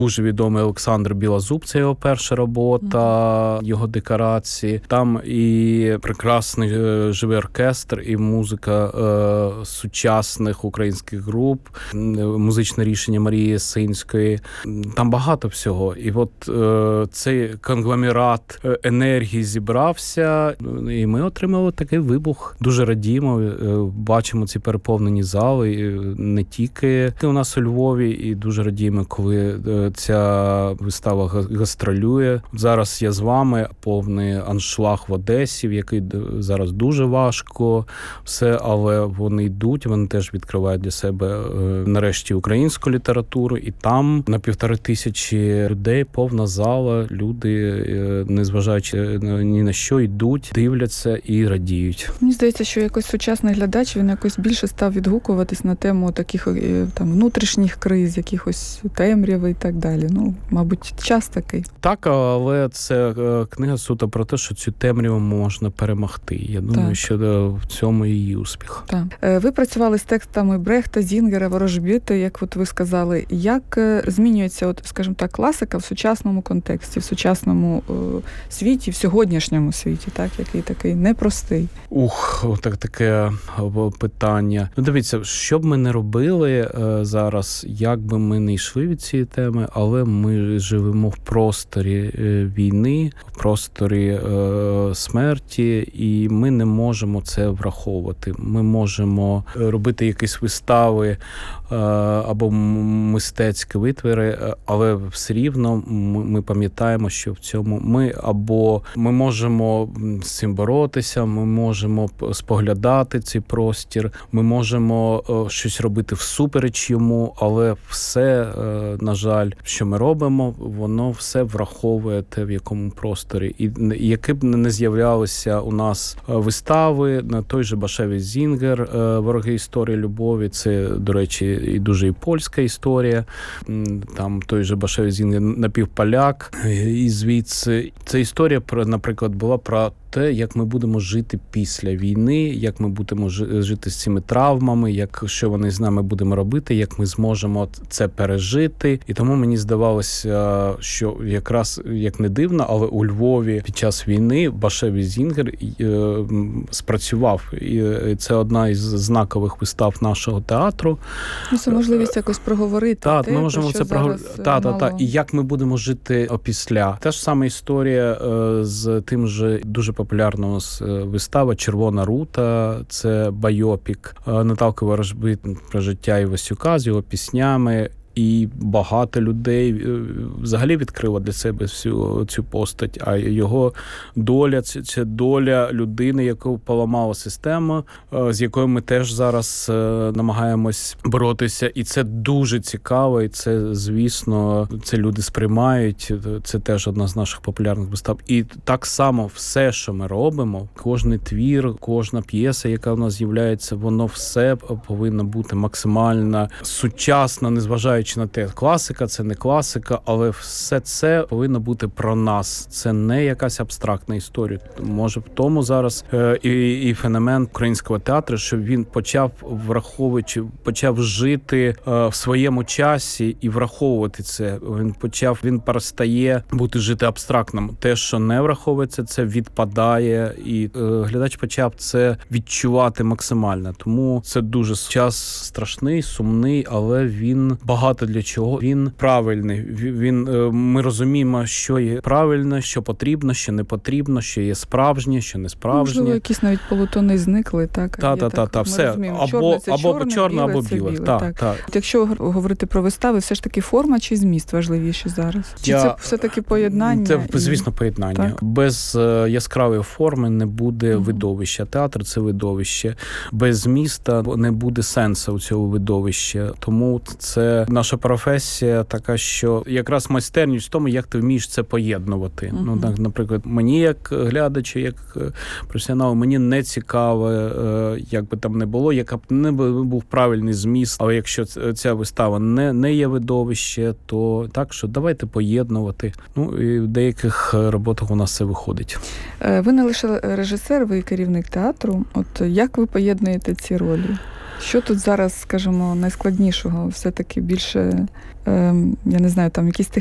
дуже відомий Олександр Білозуб, це його перша робота, його декорації. Там і прекрасний живий оркестр, і музика сучасних українських груп, музичне рішення Марії Ясинської. Там багато всього. І от цей конгломерат енергії зібрався, і ми отримали такий вибух. Дуже радімо, бачимо ці переповнені зали, не тільки у нас у Львові, і дуже радіємо, коли ця вистава гастролює. Зараз я з вами, повний аншлаг в Одесі, в який зараз дуже важко все, але вони йдуть, вони теж відкривають для себе нарешті українську літературу, і там на 1500 людей повна зала, люди, незважаючи ні на що, йдуть, дивляться і радіють. Мені здається, що якось сучасний глядач, він якось більше став відгукуватись на тему таких там внутрішніх криз, якихось темряви і так далі. Ну, мабуть, час такий. Так, але це книга суто про те, що цю темряву можна перемогти. Я думаю, що в цьому її успіх. Так. Ви працювали з текстами Брехта, Зінгера, Ворожбіти, як от ви сказали. Як змінюється, от, скажімо так, класика в сучасному контексті, в сучасному світі, в сьогоднішньому світі, так, який такий непростий? Таке питання. Ну, дивіться, що б ми не робили зараз, як би ми не йшли від цієї теми, але ми живемо в просторі війни, в просторі смерті, і ми не можемо це враховувати. Ми можемо робити якісь вистави або мистецькі витвори, але все рівно ми пам'ятаємо, що в цьому ми можемо з цим боротися, ми можемо споглядати цей простір, ми можемо щось робити всупереч йому, але все, на жаль, що ми робимо, воно все враховує те, в якому просторі. І які б не з'являлися у нас вистави, на той же Башевич Зінгер, «Вороги історії любові», це, до речі, і дуже і польська історія. Там той же Башевич Зінгер напівполяк. І звідси ця історія, наприклад, була про те, як ми будемо жити після війни, як ми будемо жити з цими травмами, що вони з нами будемо робити, як ми зможемо це пережити. І тому мені здавалося, що якраз, як не дивно, але у Львові під час війни Башевич Зінгер спрацював. І це одна із знакових вистав нашого театру. Це можливість якось проговорити. Так, ми можемо це проговорити. І як ми будемо жити опісля. Та ж сама історія з тим же дуже популярна у нас вистава «Червона рута», це байопік Наталки Ворожбит про життя Івасюка з його піснями. І багато людей взагалі відкрило для себе всю цю постать, а його доля – це доля людини, яку поламала система, з якою ми теж зараз намагаємось боротися. І це дуже цікаво, і це, звісно, це люди сприймають. Це теж одна з наших популярних вистав. І так само все, що ми робимо, кожний твір, кожна п'єса, яка в нас з'являється, воно все повинно бути максимально сучасно, незважаючи на те, класика, це не класика, але все це повинно бути про нас. Це не якась абстрактна історія. Може, в тому зараз і феномен українського театру, що він почав жити в своєму часі і враховувати це. Він перестає жити абстрактним. Те, що не враховується, це відпадає, і глядач почав це відчувати максимально. Тому це дуже час страшний, сумний, але він багато для чого. Він правильний. Ми розуміємо, що є правильно, що потрібно, що не потрібно, що є справжнє, що не справжнє. Можливо, якісь навіть полутони зникли, так? Так, все. Або чорне, або біле. Так. Якщо говорити про вистави, все ж таки форма чи зміст важливіші зараз? Чи це все-таки поєднання? Це, звісно, поєднання. Так? Без яскравої форми не буде видовища. Театр – це видовище. Без зміста не буде сенсу у цього видовища. Тому це наша професія така, що якраз майстерність в тому, як ти вмієш це поєднувати. Ну, так, наприклад, мені як глядачу, як професіоналу, мені не цікаво, як би там не було, яка б не був правильний зміст. Але якщо ця вистава не є видовище, то так, що давайте поєднувати. Ну, і в деяких роботах у нас це виходить. Ви не лише режисер, ви і керівник театру. От як ви поєднуєте ці ролі? Що тут зараз, скажімо, найскладнішого? Все-таки більше, я не знаю, там якісь